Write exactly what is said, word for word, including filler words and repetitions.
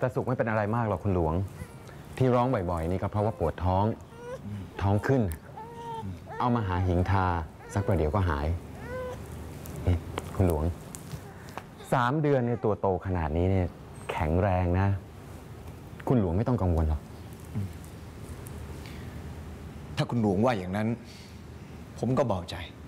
ตาสุขไม่เป็นอะไรมากหรอกคุณหลวงที่ร้องบ่อยๆนี่ก็เพราะว่าปวดท้องท้องขึ้นเอามาหาหิงทาสักประเดี๋ยวก็หายนี่คุณหลวงสามเดือนในตัวโตขนาดนี้เนี่ยแข็งแรงนะคุณหลวงไม่ต้องกังวลหรอกถ้าคุณหลวงว่าอย่างนั้นผมก็เบาใจ